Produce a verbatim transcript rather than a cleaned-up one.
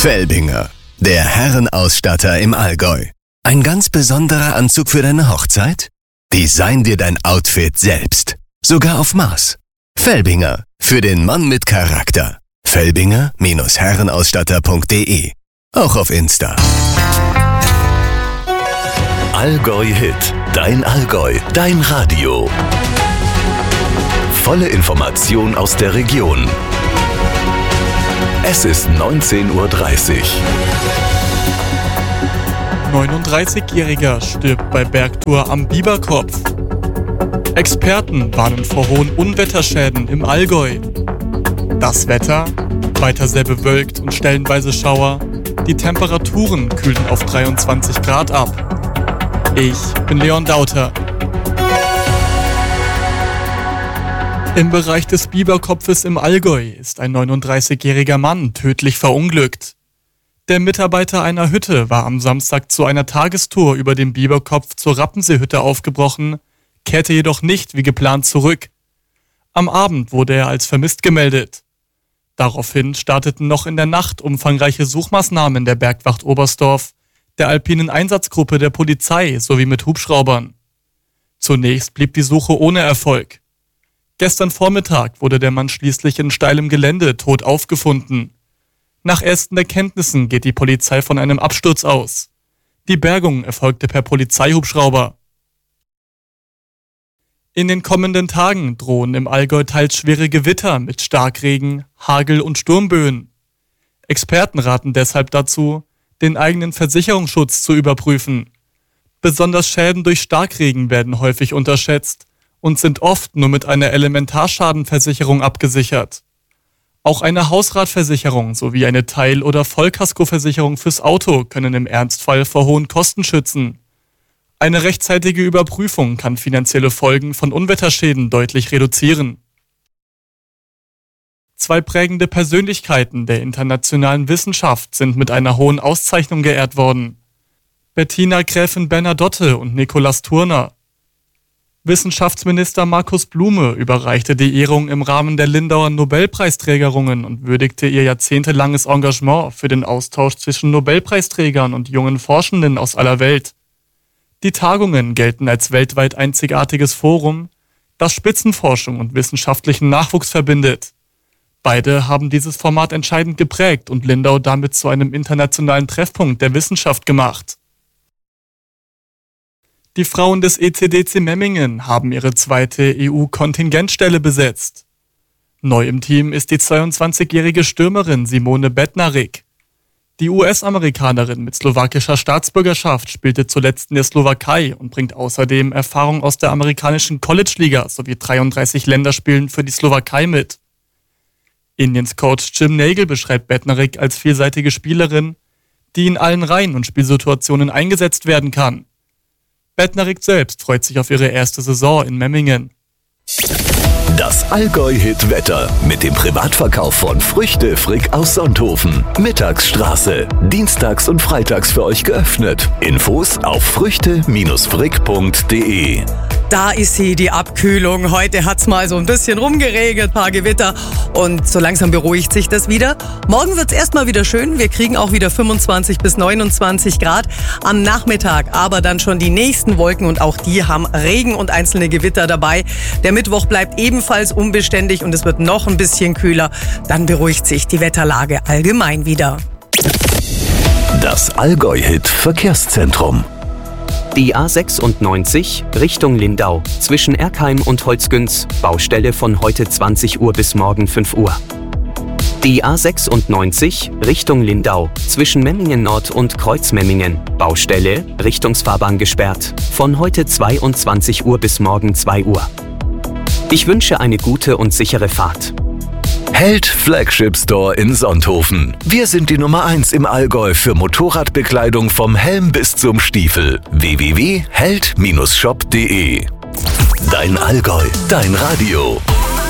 Felbinger, der Herrenausstatter im Allgäu. Ein ganz besonderer Anzug für deine Hochzeit? Design dir dein Outfit selbst. Sogar auf Maß. Felbinger, für den Mann mit Charakter. Felbinger Herrenausstatter punkt de. Auch auf Insta. Allgäu Hit. Dein Allgäu. Dein Radio. Volle Information aus der Region. Es ist neunzehn Uhr dreißig. neununddreißigjähriger stirbt bei Bergtour am Bieberkopf. Experten warnen vor hohen Unwetterschäden im Allgäu. Das Wetter? Weiter sehr bewölkt und stellenweise Schauer. Die Temperaturen kühlen auf dreiundzwanzig Grad ab. Ich bin Leon Dauter. Im Bereich des Bieberkopfes im Allgäu ist ein neununddreißigjähriger Mann tödlich verunglückt. Der Mitarbeiter einer Hütte war am Samstag zu einer Tagestour über den Bieberkopf zur Rappenseehütte aufgebrochen, kehrte jedoch nicht wie geplant zurück. Am Abend wurde er als vermisst gemeldet. Daraufhin starteten noch in der Nacht umfangreiche Suchmaßnahmen der Bergwacht Oberstdorf, der alpinen Einsatzgruppe der Polizei sowie mit Hubschraubern. Zunächst blieb die Suche ohne Erfolg. Gestern Vormittag wurde der Mann schließlich in steilem Gelände tot aufgefunden. Nach ersten Erkenntnissen geht die Polizei von einem Absturz aus. Die Bergung erfolgte per Polizeihubschrauber. In den kommenden Tagen drohen im Allgäu teils schwere Gewitter mit Starkregen, Hagel und Sturmböen. Experten raten deshalb dazu, den eigenen Versicherungsschutz zu überprüfen. Besonders Schäden durch Starkregen werden häufig unterschätzt und sind oft nur mit einer Elementarschadenversicherung abgesichert. Auch eine Hausratversicherung sowie eine Teil- oder Vollkaskoversicherung fürs Auto können im Ernstfall vor hohen Kosten schützen. Eine rechtzeitige Überprüfung kann finanzielle Folgen von Unwetterschäden deutlich reduzieren. Zwei prägende Persönlichkeiten der internationalen Wissenschaft sind mit einer hohen Auszeichnung geehrt worden. Bettina Gräfin Bernadotte und Nikolaus Turner. Wissenschaftsminister Markus Blume überreichte die Ehrung im Rahmen der Lindauer Nobelpreisträgerungen und würdigte ihr jahrzehntelanges Engagement für den Austausch zwischen Nobelpreisträgern und jungen Forschenden aus aller Welt. Die Tagungen gelten als weltweit einzigartiges Forum, das Spitzenforschung und wissenschaftlichen Nachwuchs verbindet. Beide haben dieses Format entscheidend geprägt und Lindau damit zu einem internationalen Treffpunkt der Wissenschaft gemacht. Die Frauen des E C D C Memmingen haben ihre zweite E U-Kontingentstelle besetzt. Neu im Team ist die zweiundzwanzigjährige Stürmerin Simone Bednarik. Die U S-Amerikanerin mit slowakischer Staatsbürgerschaft spielte zuletzt in der Slowakei und bringt außerdem Erfahrung aus der amerikanischen College-Liga sowie dreiunddreißig Länderspielen für die Slowakei mit. Indiens Coach Jim Nagle beschreibt Bednarik als vielseitige Spielerin, die in allen Reihen und Spielsituationen eingesetzt werden kann. Bednarik selbst freut sich auf ihre erste Saison in Memmingen. Das Allgäu-Hit-Wetter mit dem Privatverkauf von Früchte Frick aus Sonthofen. Mittagsstraße. Dienstags und freitags für euch geöffnet. Infos auf früchte frick punkt de. Da ist sie, die Abkühlung. Heute hat's mal so ein bisschen rumgeregnet, paar Gewitter und so langsam beruhigt sich das wieder. Morgen wird's erstmal wieder schön. Wir kriegen auch wieder fünfundzwanzig bis neunundzwanzig Grad am Nachmittag, aber dann schon die nächsten Wolken und auch die haben Regen und einzelne Gewitter dabei. Der Mittwoch bleibt ebenfalls unbeständig und es wird noch ein bisschen kühler. Dann beruhigt sich die Wetterlage allgemein wieder. Das Allgäu-Hit Verkehrszentrum. Die A sechsundneunzig Richtung Lindau zwischen Erkheim und Holzgünz, Baustelle von heute zwanzig Uhr bis morgen fünf Uhr. Die A sechsundneunzig Richtung Lindau zwischen Memmingen Nord und Kreuzmemmingen, Baustelle, Richtungsfahrbahn gesperrt, von heute zweiundzwanzig Uhr bis morgen zwei Uhr. Ich wünsche eine gute und sichere Fahrt. Held Flagship Store in Sonthofen. Wir sind die Nummer eins im Allgäu für Motorradbekleidung vom Helm bis zum Stiefel. w w w punkt held Bindestrich shop punkt de. Dein Allgäu, dein Radio.